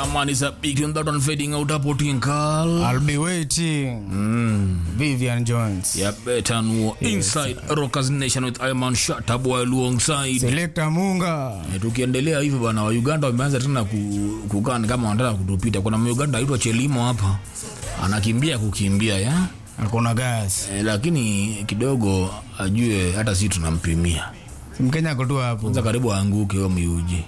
man is a big tune that one fading out a potting call. I'll be waiting. Vivian Jones. Yeah, better know. Yes. Inside Rockers Nation with Iman Shataboy alongside Selector Munga. Tukiendelea hivyo bana, wa Uganda wameanza tena kukana kama wanataka kutupita. Kuna Uganda aitwa Chelimo hapa. Anakimbia kukimbia ya. Hakuna gas. Lakini kidogo ajue hata sisi tunampimia. Mkenya ako tu hapo. Kwanza karibu aanguke huyo Myuji.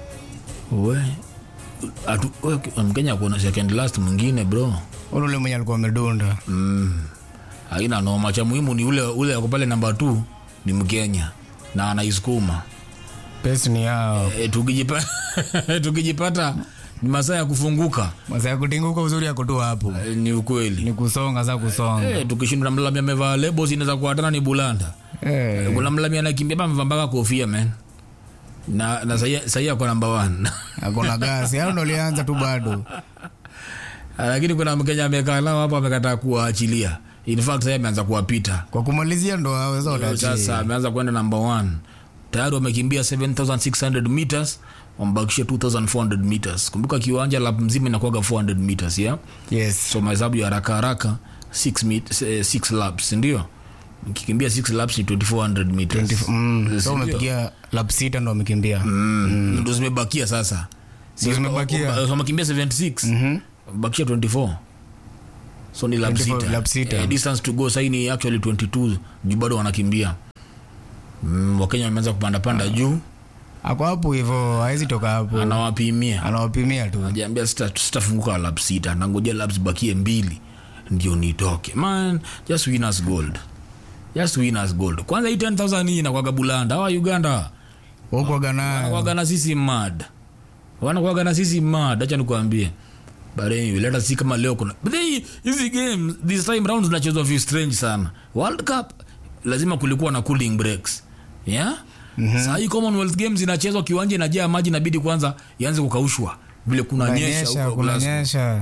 Mkenya kuna second last mwingine bro. Ule mwenye alikuwa amedonda. Haina noma, cha muhimu ni ule yako pale namba 2 ni Mkenya na anaisukuma. Pesa ni yao. Tukijipata ni masaa ya kufunguka. Masaa ya kutinguka uzuri yako tu hapo. Ni ukweli. Ni kusonga za kusonga. Tukishinda Mlamia amevaa lebo zinaweza kuatana ni Bulanda. Kuna Mlamia anakimbia bamba mpaka kofia man. Na sasa yako namba 1. Hakuna gas. Hao ndio alianza tu bado. Lakini kuna Mkenya amekaa nao hapo amekataa kuachilia. In fact sasa ameanza kuwapita. Kwa kumalizia ndo haweza utachia. Sasa ameanza kwenda number 1. Tayari wamekimbia 7600 meters, wambakisha 2400 meters. Kumbuka kiwanja lap mzima inakuwa 400 meters, yeah? Yes. So mahesabu ya haraka 6 laps, ndio? Mkikimbia 6 laps ni 2400 meters. So umepigia lap 6 ndo wamekimbia. Ndio zimebakia sasa. Sio zimebakia. Wamekimbia 76. Bakisha 24. So ni lap 6. Distance to go sasa ni actually 22. Juu bado wanakimbia. Wakenya wameanza kupanda juu. Ako hapo hivyo, haizi toka hapo. Anawapimia tu. Anajiambia sitafunguka lap 6, nangojea laps bakie 2 ndio nitoke. Man, just win us gold. Kwanza hii 10000 hii inakuwa Bulanda. Hawa Uganda. Wako Ghana sisi mad. Wanakuwa na sisi mad, acha nikwambie. Bareni leta si kama leo kuna. But hizi games this time round zinachezwa very strange sana. World Cup lazima kulikuwa na cooling breaks. Yeah? Sasa hii Commonwealth Games inachezwa kiwanja inajaa maji, inabidi kwanza ianze kukaushwa vile kunanyesha huko kunanyesha.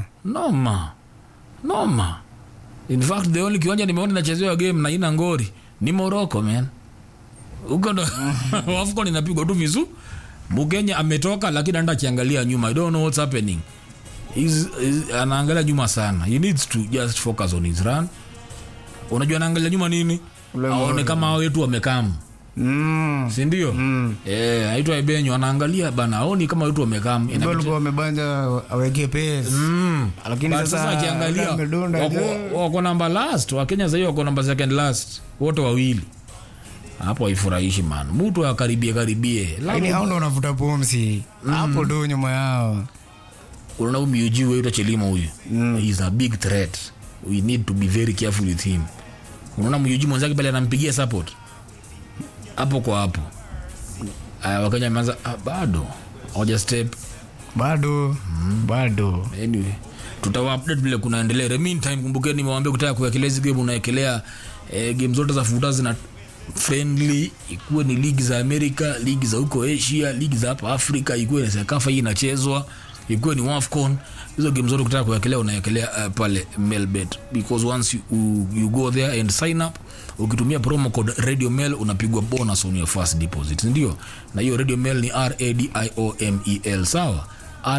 Noma. In fact the only kiwanja nimeona inachezewa game na ina ngori ni Morocco man. Huko ndo AFCON inapigwa tu vizu. Mkenya ametoka lakini anaenda kiangalia nyuma. I don't know what's happening. Anaangalia nyuma sana. He needs to just focus on his run. Unajua anaangalia nyuma nini? Aone kama hao wetu wamekam. Si ndio? Aitwa Ebenyo anaangalia bana, aoni kama wetu wamekam. Ndio wamebanja aweke pace. Lakini sasa akiangalia wako namba last, wa Kenya sasa wako namba second last. Wote wawili. Hapo haifurahishi man. Mtu akaribie. Lakini hao ndio wanavuta pumzi. Hapo ndio nyuma yao. Unaona Myuji wewe Chelimo huyu. He is a big threat. We need to be very careful with him. Unaona Myuji mwanzake pale anampigia support. Hapo kwa hapo. Wakenya wameanza bado. Hoja step. Bado. Anyway, tutawa update vile kunaendelea. In the meantime kumbukeni nimewaambia kutaka kuwekelea hizo game unaekelea game zote za futa zina friendly, ikuwe ni ligi za Amerika, ligi za huko Asia, ligi za hapa Afrika, ikuwe ni Sekafa hii inachezwa, ikuwe ni AFCON. Hizo game zote kutaka kuwekelea unaekelea pale Melbet, because once you go there and sign up ukitumia promo code Radio Mel unapigwa bonus on your first deposit, ndio? Na hiyo Radio Mel ni RADIOMEL, sawa?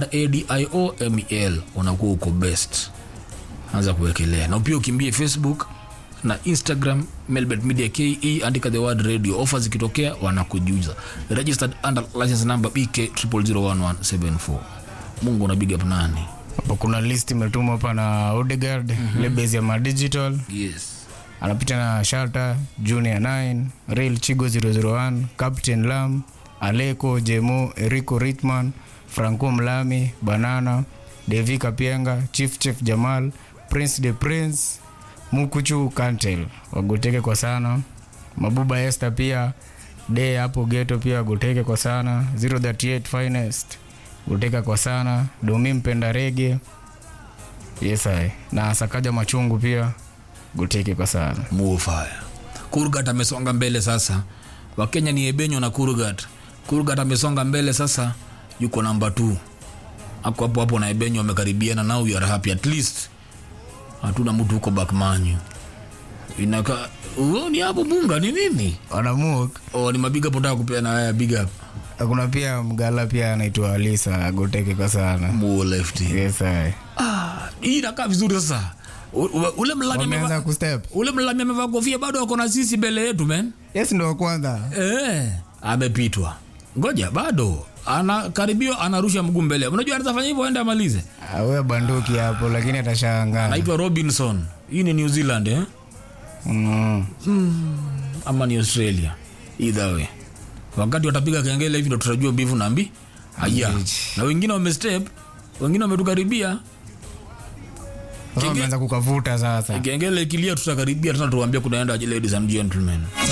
RADIOMEL, unakuwa uko best. Anza kuwekelea. Na pia ukimbie Facebook na Instagram Melbet Media KE, andika the word radio, offers ikitokea wanakujuza. Registered under license number BK001174. Mungu na big up nani? Hapo kuna list imetumwa hapa na Odegaard, Lebezi ya Ma Digital. Yes. Anapita na Shalta, Junior 9, Real Chigo 001, Captain Lam, Aleko, Jemo, Erico Ritman, Franco Mlami, Banana, Devi Kapienga, Chief Jamal, Prince de Prince, Mukuchu Kantel. Wagoteke kwa sana. Mabuba Esther pia. De hapo Ghetto pia wagoteke kwa sana. 038 Finest. Goteka kwa sana. Domi Mpenda Rege. Yes I. Na Sakaja Machungu pia goteke kwa sana. Mufaya. Kurgat amesonga mbele sasa. Wakenya ni Ebenyo na Kurgat amesonga mbele sasa. Yuko namba 2. Hapo na Ebenyo wamekaribiana, now we are happy at least. Hatuna mtu huko Backmanyu. Inaka ni hapo Bunga ni nini? Wanamuk. Ni mabiga potaka kupea na haya big up. Kuna pia mgala pia anaitwa Alisa Goteke kwa sana. Mo lefty. Yes I. Hii inakaa vizuri sasa. Ule mlami Wameanza kustep. Ule mlami amevaa kofia bado wako na sisi mbele yetu man. Yes ndio kwanza. Amepitwa. Ngoja bado. Anakaribia anarusha mguu mbele. Unajua anafanya hivyo aende amalize. Wewe banduki hapo lakini atashangaa. Anaitwa Robinson. Hii ni New Zealand ama ni Australia. Either way. Wakati watapiga kengele hivi ndo tutajua bivu na mbi. Haya. Na wengine wamestep, wengine wametukaribia. Wameanza kukavuta sasa. Kengele ikilia tutakaribia tena tuwaambia kunaenda ladies and gentlemen.